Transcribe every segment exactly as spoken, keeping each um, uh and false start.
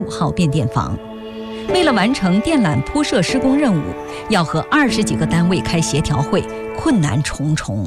五号变电房。为了完成电缆铺设施工任务，要和二十几个单位开协调会，困难重重。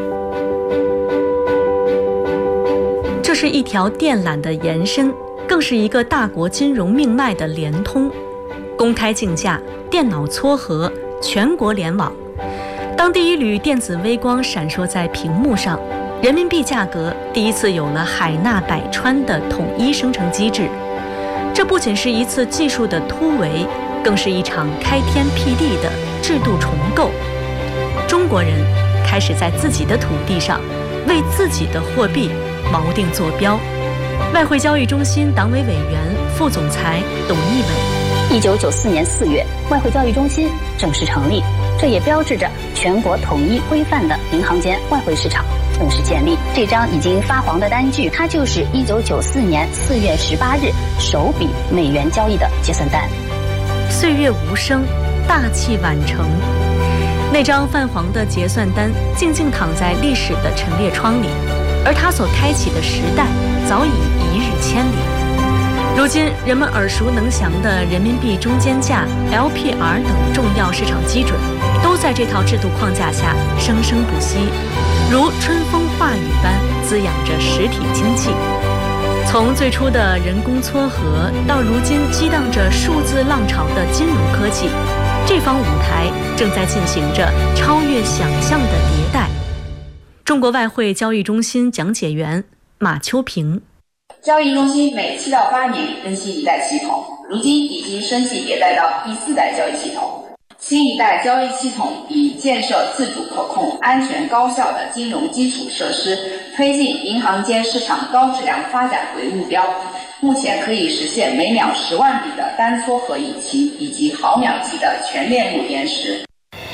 这是一条电缆的延伸，更是一个大国金融命脉的联通。公开竞价，电脑撮合，全国联网。当第一缕电子微光闪烁在屏幕上，人民币价格第一次有了海纳百川的统一生成机制。这不仅是一次技术的突围，更是一场开天辟地的制度重构。中国人开始在自己的土地上为自己的货币锚定坐标。外汇交易中心党委委员、副总裁董一伟。 一九九四年四月，外汇交易中心正式成立，这也标志着全国统一规范的银行间外汇市场正式建立。这张已经发黄的单据，它就是一九九四年四月十八日首笔美元交易的结算单。 岁月无声，大器晚成。那张泛黄的结算单静静躺在历史的陈列窗里，而它所开启的时代早已一日千里。如今人们耳熟能详的人民币中间价 L P R 等重要市场基准，都在这套制度框架下生生不息，如春风化雨般滋养着实体经济。从最初的人工撮合，到如今激荡着数字浪潮的金融科技，这方舞台正在进行着超越想象的迭代。中国外汇交易中心讲解员马秋平。 交易中心每七到八年更新一代系统，如今已经升级迭代到第四代交易系统。新一代交易系统以建设自主可控、安全高效的金融基础设施，推进银行间市场高质量发展为目标。目前可以实现每秒十万笔的单撮合引擎，以及毫秒级的全链路延时。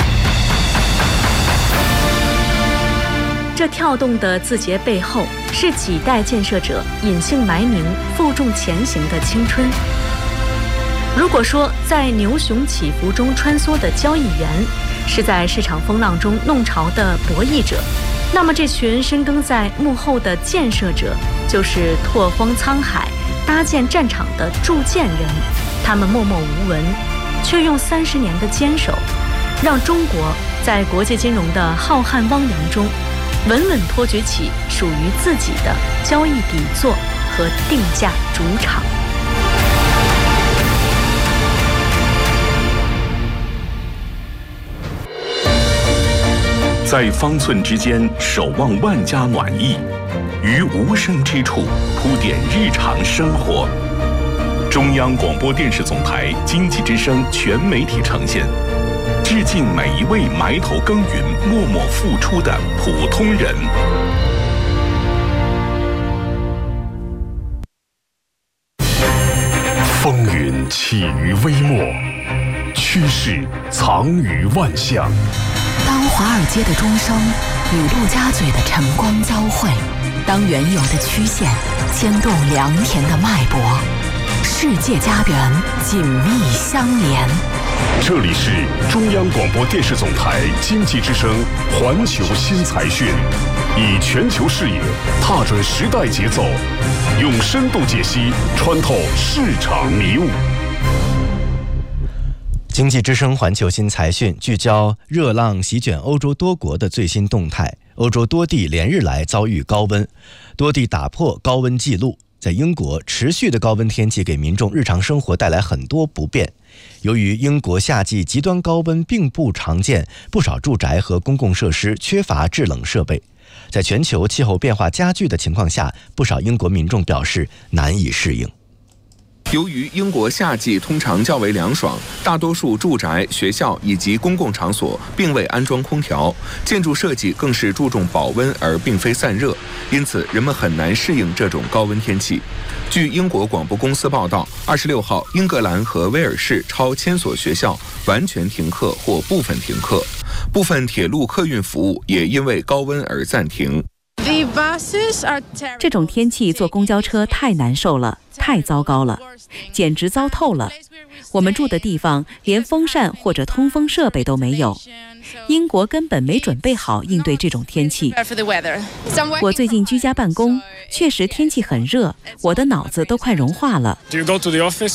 这跳动的字节背后，是几代建设者隐姓埋名、负重前行的青春。如果说在牛熊起伏中穿梭的交易员，是在市场风浪中弄潮的博弈者，那么这群深耕在幕后的建设者，就是拓荒沧海、搭建战场的铸剑人。他们默默无闻，却用三十年的坚守，让中国在国际金融的浩瀚汪洋中稳稳托举起属于自己的交易底座和定价主场。 在方寸之间守望万家暖意，于无声之处铺垫日常生活。中央广播电视总台经济之声全媒体呈现，致敬每一位埋头耕耘、默默付出的普通人。风云起于微末，趋势藏于万象。 当华尔街的钟声与陆家嘴的晨光交汇，当原有的曲线牵动良田的脉搏，世界家园紧密相连。 这里是中央广播电视总台经济之声环球新财讯，以全球视野踏准时代节奏，用深度解析穿透市场迷雾。 经济之声环球新财讯聚焦热浪席卷欧洲多国的最新动态。欧洲多地连日来遭遇高温，多地打破高温纪录。在英国，持续的高温天气给民众日常生活带来很多不便。由于英国夏季极端高温并不常见，不少住宅和公共设施缺乏制冷设备。在全球气候变化加剧的情况下，不少英国民众表示难以适应。 由于英国夏季通常较为凉爽，大多数住宅、学校以及公共场所并未安装空调，建筑设计更是注重保温而并非散热，因此人们很难适应这种高温天气。据英国广播公司报道，二十六号，英格兰和威尔士超千所学校完全停课或部分停课，部分铁路客运服务也因为高温而暂停。 这种天气坐公交车太难受了，太糟糕了，简直糟透了。我们住的地方连风扇或者通风设备都没有，英国根本没准备好应对这种天气。我最近居家办公，确实天气很热，我的脑子都快融化了。